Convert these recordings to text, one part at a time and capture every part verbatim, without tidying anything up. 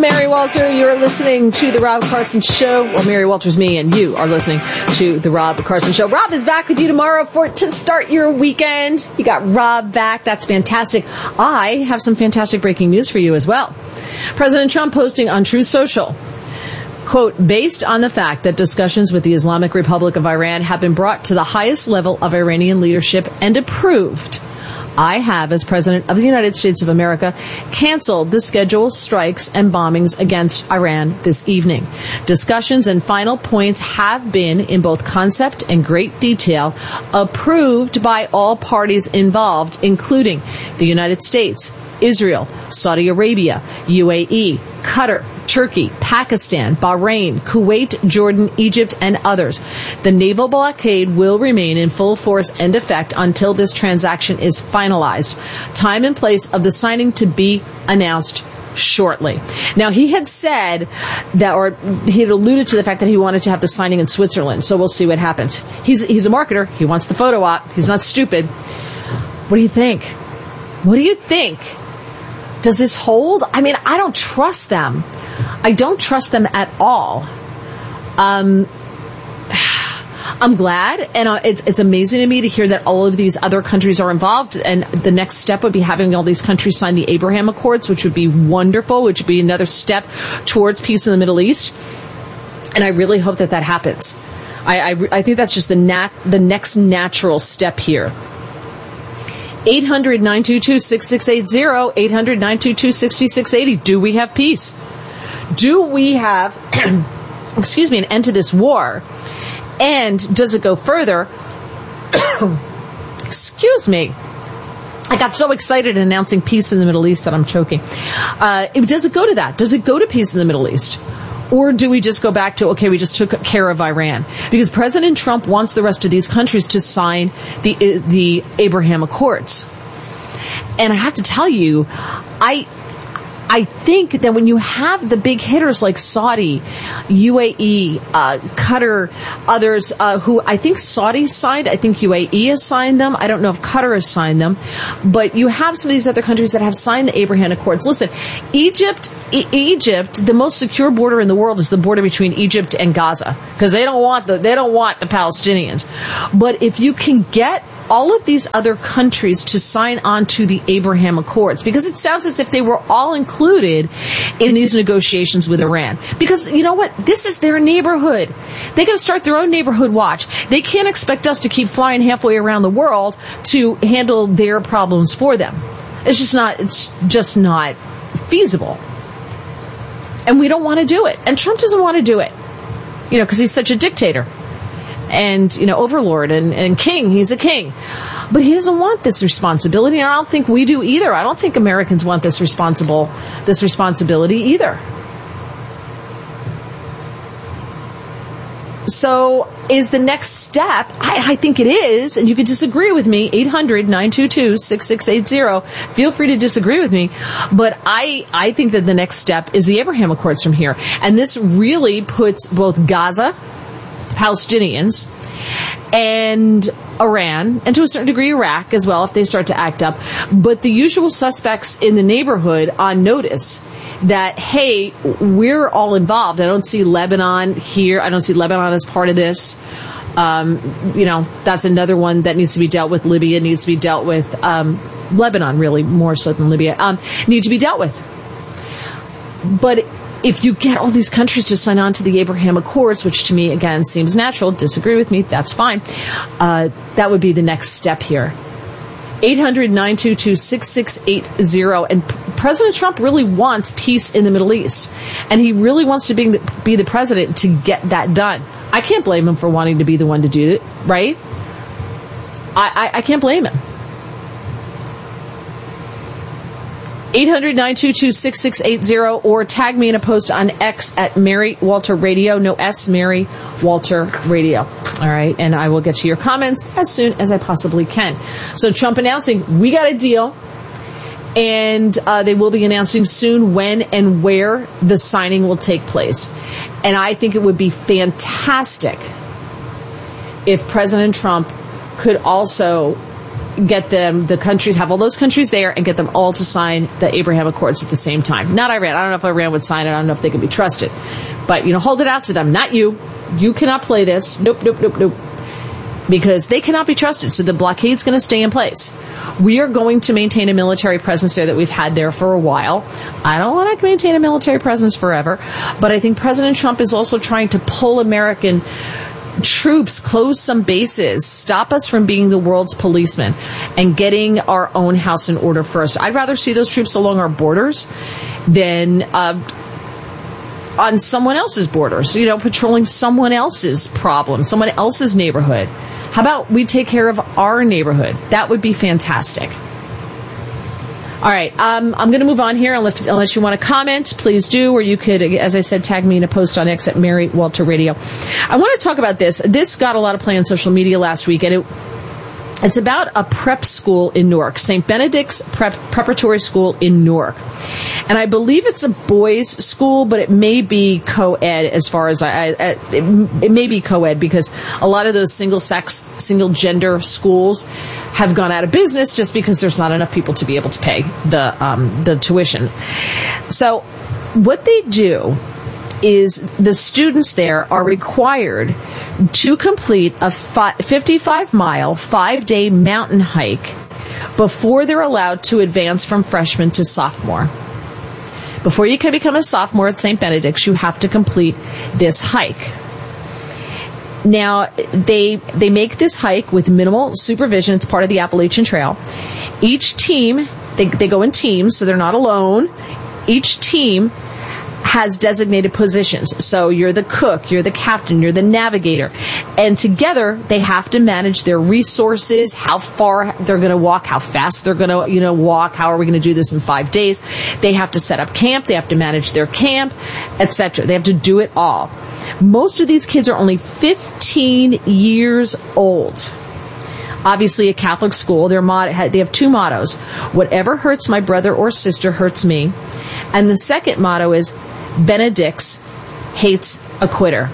Mary Walter. You're listening to The Rob Carson Show. Well, Mary Walter's me, and you are listening to The Rob Carson Show. Rob is back with you tomorrow for to start your weekend. You got Rob back. That's fantastic. I have some fantastic breaking news for you as well. President Trump posting on Truth Social, quote, based on the fact that discussions with the Islamic Republic of Iran have been brought to the highest level of Iranian leadership and approved, I have, as President of the United States of America, canceled the scheduled strikes and bombings against Iran this evening. Discussions and final points have been, in both concept and great detail, approved by all parties involved, including the United States, Israel, Saudi Arabia, U A E, Qatar, Turkey, Pakistan, Bahrain, Kuwait, Jordan, Egypt, and others. The naval blockade will remain in full force and effect until this transaction is finalized. Time and place of the signing to be announced shortly. Now, he had said that, or he had alluded to the fact that he wanted to have the signing in Switzerland, so we'll see what happens. He's, he's a marketer. He wants the photo op. He's not stupid. What do you think? What do you think? Does this hold? I mean, I don't trust them. I don't trust them at all. Um, I'm glad, and uh, it's, it's amazing to me to hear that all of these other countries are involved, and the next step would be having all these countries sign the Abraham Accords, which would be wonderful, which would be another step towards peace in the Middle East, and I really hope that that happens. I, I, I think that's just the nat- the next natural step here. eight hundred, nine two two, six six eight zero, eight hundred, nine two two, six six eight zero. Do we have peace? Do we have, excuse me, an end to this war? And does it go further? Excuse me. I got so excited announcing peace in the Middle East that I'm choking. Uh, does it go to that? Does it go to peace in the Middle East? Or do we just go back to, okay, we just took care of Iran? Because President Trump wants the rest of these countries to sign the the Abraham Accords. And I have to tell you, I I think that when you have the big hitters like Saudi, U A E, uh, Qatar, others uh, who I think Saudi signed, I think U A E has signed them. I don't know if Qatar has signed them. But you have some of these other countries that have signed the Abraham Accords. Listen, Egypt, e- Egypt, the most secure border in the world is the border between Egypt and Gaza, because they don't want the they don't want the Palestinians. But if you can get all of these other countries to sign on to the Abraham Accords, because it sounds as if they were all included in these negotiations with Iran. Because, you know what? This is their neighborhood. They got to start their own neighborhood watch. They can't expect us to keep flying halfway around the world to handle their problems for them. It's just not, it's just not feasible. And we don't want to do it. And Trump doesn't want to do it. You know, because he's such a dictator. And, you know, overlord and, and king. He's a king. But he doesn't want this responsibility, and I don't think we do either. I don't think Americans want this responsible, this responsibility either. So is the next step, I, I think it is, and you can disagree with me, eight hundred, nine two two, six six eight zero. Feel free to disagree with me, but I, I think that the next step is the Abraham Accords from here. And this really puts both Gaza, Palestinians, and Iran, and to a certain degree Iraq as well if they start to act up, but the usual suspects in the neighborhood on notice that, hey, we're all involved. I don't see Lebanon here. I don't see Lebanon as part of this. Um, you know, that's another one that needs to be dealt with. Libya needs to be dealt with. Um, Lebanon, really, more so than Libya, um, need to be dealt with. But if you get all these countries to sign on to the Abraham Accords, which to me, again, seems natural, disagree with me, that's fine, uh, that would be the next step here. eight hundred, nine two two, six six eight zero. And President Trump really wants peace in the Middle East. And he really wants to be the, be the president to get that done. I can't blame him for wanting to be the one to do it, right? I, I, I can't blame him. eight hundred, nine two two, six six eight zero, or tag me in a post on X at Mary Walter Radio. No S, Mary Walter Radio. All right, and I will get to your comments as soon as I possibly can. So Trump announcing, we got a deal, and uh, they will be announcing soon when and where the signing will take place. And I think it would be fantastic if President Trump could also get them, the countries, have all those countries there and get them all to sign the Abraham Accords at the same time. Not Iran. I don't know if Iran would sign it. I don't know if they can be trusted. But, you know, hold it out to them. Not you. You cannot play this. Nope, nope, nope, nope. Because they cannot be trusted. So the blockade's going to stay in place. We are going to maintain a military presence there that we've had there for a while. I don't want to maintain a military presence forever. But I think President Trump is also trying to pull American troops, close some bases, stop us from being the world's policemen and getting our own house in order first. I'd rather see those troops along our borders than uh, on someone else's borders, you know, patrolling someone else's problem, someone else's neighborhood. How about we take care of our neighborhood? That would be fantastic. All right, um, I'm going to move on here. Unless, unless you want to comment, please do. Or you could, as I said, tag me in a post on X at Mary Walter Radio. I want to talk about this. This got a lot of play on social media last week, and it, it's about a prep school in Newark, Saint Benedict's Prep Preparatory School in Newark. And I believe it's a boys' school, but it may be co-ed as far as I, I it, it may be co-ed because a lot of those single-sex, single-gender schools have gone out of business just because there's not enough people to be able to pay the um, the tuition. So what they do is the students there are required to complete a fifty-five mile, five-day mountain hike before they're allowed to advance from freshman to sophomore. Before you can become a sophomore at Saint Benedict's, you have to complete this hike. Now, they they make this hike with minimal supervision. It's part of the Appalachian Trail. Each team, they, they go in teams, so they're not alone. Each team has designated positions. So you're the cook, you're the captain, you're the navigator. And together, they have to manage their resources, how far they're going to walk, how fast they're going to, you know, walk, how are we going to do this in five days. They have to set up camp, they have to manage their camp, et cetera. They have to do it all. Most of these kids are only fifteen years old. Obviously, a Catholic school, their motto, they have two mottos. Whatever hurts my brother or sister hurts me. And the second motto is, Benedict's hates a quitter.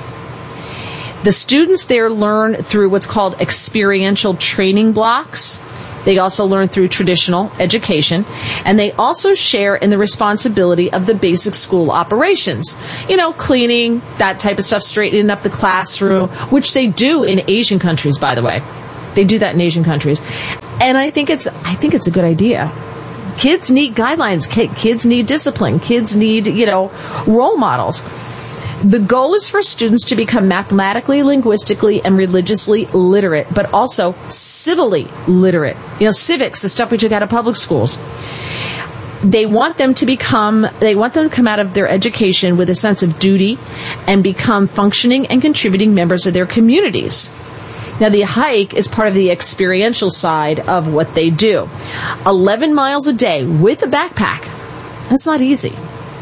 The students there learn through what's called experiential training blocks. They also learn through traditional education. And they also share in the responsibility of the basic school operations. You know, cleaning, that type of stuff, straightening up the classroom, which they do in Asian countries, by the way. They do that in Asian countries. And I think it's, I think it's a good idea. Kids need guidelines. Kids need discipline. Kids need, you know, role models. The goal is for students to become mathematically, linguistically, and religiously literate, but also civilly literate. You know, civics, the stuff we took out of public schools. They want them to become, they want them to come out of their education with a sense of duty and become functioning and contributing members of their communities. Now, the hike is part of the experiential side of what they do. eleven miles a day with a backpack. That's not easy.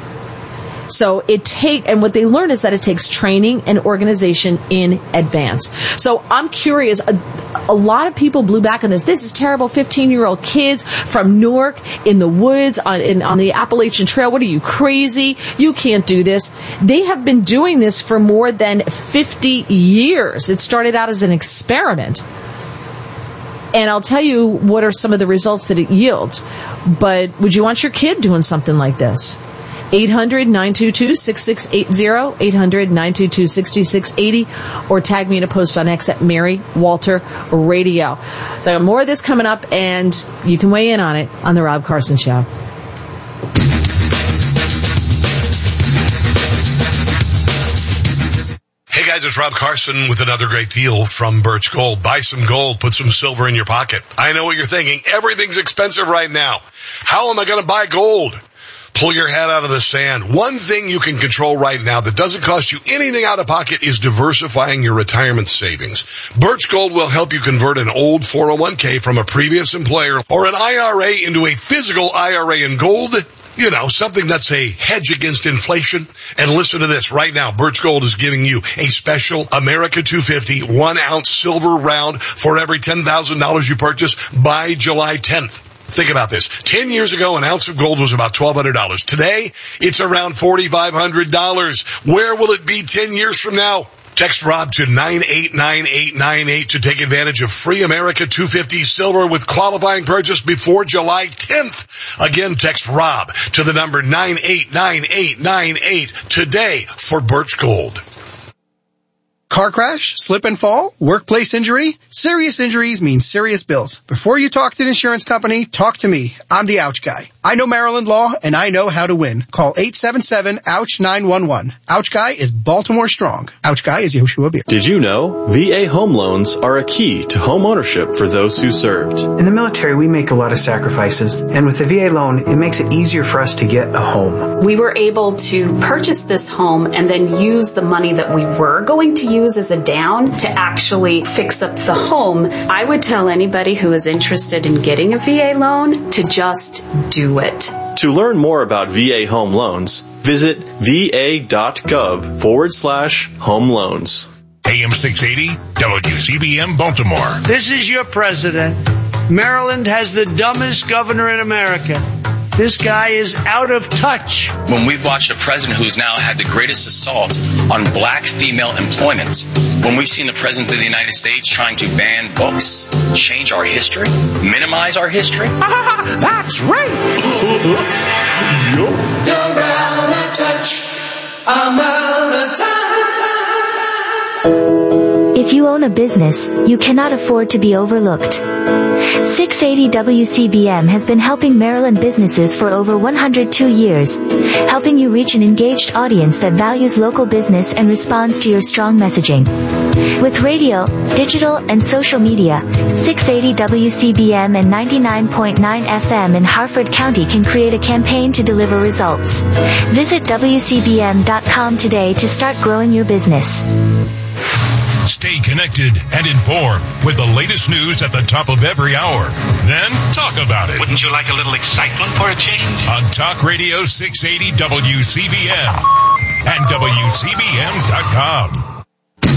So it take, and what they learn is that it takes training and organization in advance. So I'm curious, a, a lot of people blew back on this. This is terrible. fifteen-year-old kids from Newark in the woods on, in, on the Appalachian Trail. What are you, crazy? You can't do this. They have been doing this for more than fifty years. It started out as an experiment. And I'll tell you what are some of the results that it yields. But would you want your kid doing something like this? eight hundred, nine two two, six six eight zero, eight hundred, nine two two, six six eight zero, or tag me in a post on X at Mary Walter Radio. So I got more of this coming up, and you can weigh in on it on The Rob Carson Show. Hey guys, it's Rob Carson with another great deal from Birch Gold. Buy some gold, put some silver in your pocket. I know what you're thinking. Everything's expensive right now. How am I going to buy gold? Pull your head out of the sand. One thing you can control right now that doesn't cost you anything out of pocket is diversifying your retirement savings. Birch Gold will help you convert an old four oh one k from a previous employer or an I R A into a physical I R A in gold. You know, something that's a hedge against inflation. And listen to this. Right now, Birch Gold is giving you a special America two fifty one-ounce silver round for every ten thousand dollars you purchase by July tenth. Think about this. Ten years ago, an ounce of gold was about twelve hundred dollars. Today, it's around forty-five hundred dollars. Where will it be ten years from now? Text Rob to nine eight nine eight nine eight to take advantage of free America two fifty silver with qualifying purchase before July tenth. Again, text Rob to the number nine eight nine eight nine eight today for Birch Gold. Car crash, slip and fall, workplace injury. Serious injuries mean serious bills. Before you talk to an insurance company, talk to me. I'm the Ouch Guy. I know Maryland law, and I know how to win. Call eight seven seven, ouch, nine one one. Ouch Guy is Baltimore strong. Ouch Guy is Yoshua Beer. Did you know V A home loans are a key to home ownership for those who served? In the military, we make a lot of sacrifices, and with the V A loan, it makes it easier for us to get a home. We were able to purchase this home and then use the money that we were going to use as a down to actually fix up the home. I would tell anybody who is interested in getting a V A loan to just do it. To learn more about V A home loans, visit va.gov forward slash home loans. A M six eighty, W C B M Baltimore. This is your president. Maryland has the dumbest governor in America. This guy is out of touch. When we've watched a president who's now had the greatest assault on black female employment, when we've seen the president of the United States trying to ban books, change our history, minimize our history. That's right. You're out of touch. I'm out of touch. If you own a business, you cannot afford to be overlooked. six eighty W C B M has been helping Maryland businesses for over one hundred two years, helping you reach an engaged audience that values local business and responds to your strong messaging. With radio, digital, and social media, six eighty W C B M and ninety-nine point nine F M in Harford County can create a campaign to deliver results. Visit W C B M dot com today to start growing your business. Stay connected and informed with the latest news at the top of every hour. Then talk about it. Wouldn't you like a little excitement for a change? On Talk Radio six eighty W C B M and W C B M dot com.